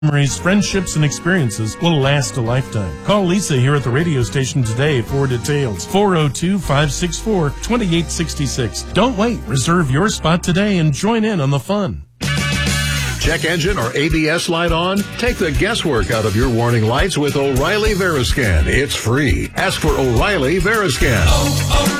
Memories, friendships, and experiences will last a lifetime. Call Lisa here at the radio station today for details. 402-564-2866. Don't wait. Reserve your spot today and join in on the fun. Check engine or ABS light on? Take the guesswork out of your warning lights with O'Reilly Veriscan. It's free. Ask for O'Reilly Veriscan.